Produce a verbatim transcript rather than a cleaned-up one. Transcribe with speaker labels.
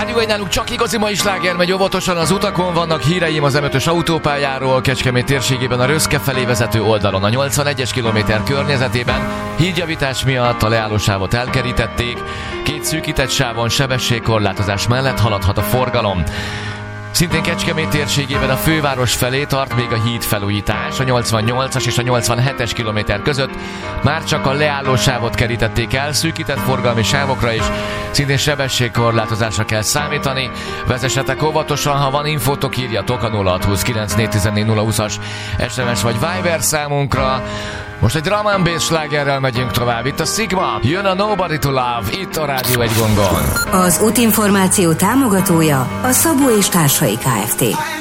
Speaker 1: Rádió egy náluk csak igazi mai sláger megy, óvatosan az utakon, vannak híreim az em ötös autópályáról, Kecskemét térségében a Röszke felé vezető oldalon, a nyolcvanegyes kilométer környezetében hídjavítás miatt a leállósávot elkerítették, két szűkített sávon sebességkorlátozás mellett haladhat a forgalom. Szintén Kecskemét térségében a főváros felé tart még a híd felújítás, a nyolcvannyolcas és a nyolcvanhetes kilométer között már csak a leállósávot kerítették el, szűkített forgalmi sávokra is szintén sebességkorlátozásra kell számítani. Vezessetek óvatosan, ha van infótok, írjatok a nulla hat húsz kilenc négy tizennégy nulla húszas es em es vagy Viber számunkra. Most egy drum and bass slágerrel megyünk tovább. Itt a Sigma, jön a Nobody to Love, itt a Rádió egy gongon.
Speaker 2: Az útinformáció támogatója a Szabó és Társai Kft.